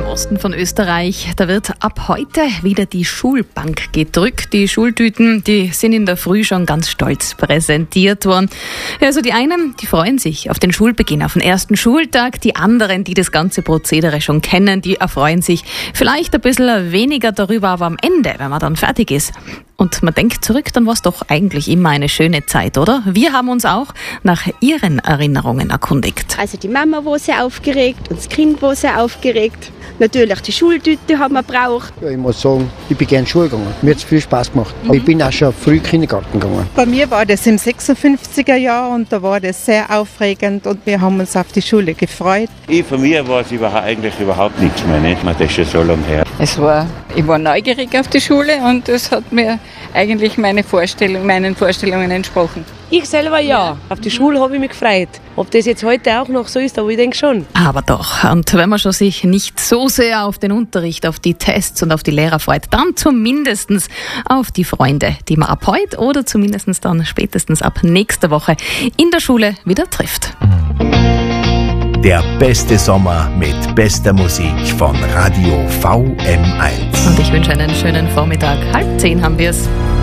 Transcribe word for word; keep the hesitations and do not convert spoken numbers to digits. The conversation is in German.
im Osten von Österreich. Da wird ab heute wieder die Schulbank gedrückt. Die Schultüten, die sind in der Früh schon ganz stolz präsentiert worden. Also die einen, die freuen sich auf den Schulbeginn, auf den ersten Schultag. Die anderen, die das ganze Prozedere schon kennen, die erfreuen sich vielleicht ein bisschen weniger darüber, aber am Ende, wenn man dann fertig ist und man denkt zurück, dann war es doch eigentlich immer eine schöne Zeit, oder? Wir haben uns auch nach ihren Erinnerungen erkundigt. Also die Mama war sehr aufgeregt und das Kind war sehr aufgeregt. Natürlich die Schultüte haben wir gebraucht. Ja, ich muss sagen, ich bin gerne Schule gegangen. Mir hat es viel Spaß gemacht. Aber ich bin auch schon früh Kindergarten gegangen. Bei mir war das im sechsundfünfziger Jahr und da war das sehr aufregend und wir haben uns auf die Schule gefreut. Ich, von mir war es überhaupt, eigentlich überhaupt nichts mehr. Nicht? Das ist schon so lange her. Es war, ich war neugierig auf die Schule und es hat mir eigentlich meine Vorstellung, meinen Vorstellungen entsprochen. Ich selber ja. Auf die Schule habe ich mich gefreut. Ob das jetzt heute auch noch so ist, aber ich denke schon. Aber doch. Und wenn man schon sich nicht so sehr auf den Unterricht, auf die Tests und auf die Lehrer freut, dann zumindest auf die Freunde, die man ab heute oder zumindest dann spätestens ab nächster Woche in der Schule wieder trifft. Der beste Sommer mit bester Musik von Radio V M eins. Und ich wünsche einen schönen Vormittag. Halb zehn haben wir es.